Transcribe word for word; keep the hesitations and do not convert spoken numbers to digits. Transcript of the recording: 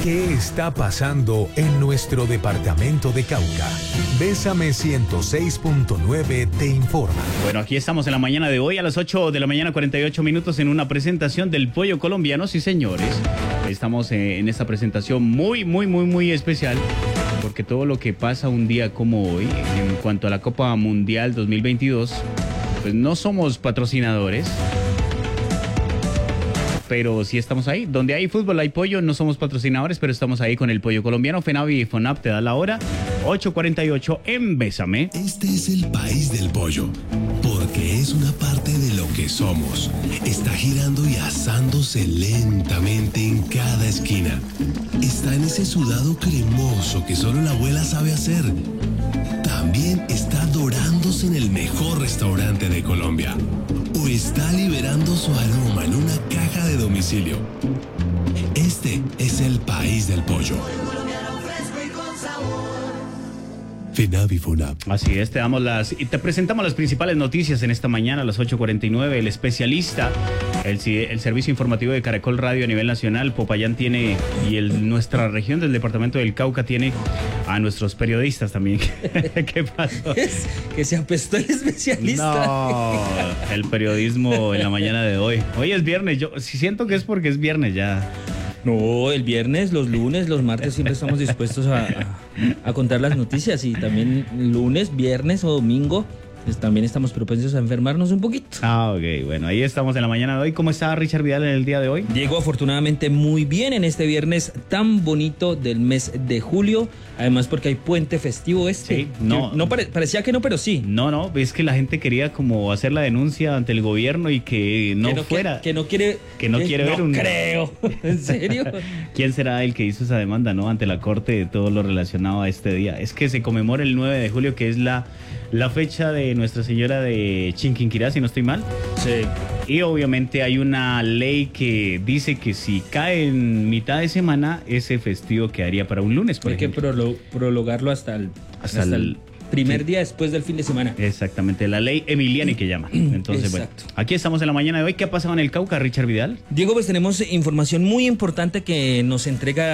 ¿Qué está pasando en nuestro departamento de Cauca? Bésame ciento seis punto nueve te informa. Bueno, aquí estamos en la mañana de hoy a las ocho de la mañana, cuarenta y ocho minutos, en una presentación del pollo colombiano. Sí, señores, estamos en esta presentación muy, muy, muy, muy especial, porque todo lo que pasa un día como hoy, en cuanto a la Copa Mundial dos mil veintidós, pues no somos patrocinadores, pero sí estamos ahí. Donde hay fútbol hay pollo, no somos patrocinadores, pero estamos ahí con el pollo colombiano. Fenavi y Fonap te da la hora, ocho cuarenta y ocho en Bésame. Este es el país del pollo, porque es una parte de lo que somos. Está girando y asándose lentamente en cada esquina. Está en ese sudado cremoso que solo la abuela sabe hacer. También está dorándose en el mejor restaurante de Colombia. O está liberando su aroma en una caja de domicilio. Este es el país del pollo. Fenavi Fonap. Así es, te damos las y te presentamos las principales noticias en esta mañana a las ocho cuarenta y nueve. El especialista, el, el servicio informativo de Caracol Radio a nivel nacional, Popayán tiene, y el, nuestra región del departamento del Cauca tiene a nuestros periodistas también. ¿Qué pasó? Es que se apestó el especialista. No, el periodismo en la mañana de hoy. Hoy es viernes, yo sí siento que es porque es viernes ya. No, el viernes, los lunes, los martes siempre estamos dispuestos a, a, a contar las noticias, y también lunes, viernes o domingo pues también estamos propensos a enfermarnos un poquito. Ah, ok, bueno, ahí estamos en la mañana de hoy. ¿Cómo está Richard Vidal en el día de hoy? Diego, afortunadamente muy bien en este viernes tan bonito del mes de julio, además porque hay puente festivo este. Sí, no, no pare, parecía que no, pero sí. No, no, es que la gente quería como hacer la denuncia ante el gobierno y que no, que no fuera. Que, que no quiere. Que no que quiere ver no un. creo. ¿En serio? ¿Quién será el que hizo esa demanda, no? Ante la corte de todo lo relacionado a este día. Es que se conmemora el nueve de julio, que es la, la fecha de Nuestra Señora de Chinquinquirá, si no estoy mal. Sí. Y obviamente hay una ley que dice que si cae en mitad de semana, ese festivo quedaría para un lunes, por Hay ejemplo. que prolo- prologarlo hasta el, Hasta hasta el- el primer sí. día después del fin de semana. Exactamente, la ley Emiliani que llama. Entonces, Exacto. bueno, aquí estamos en la mañana de hoy. ¿Qué ha pasado en el Cauca, Richard Vidal? Diego, pues tenemos información muy importante que nos entrega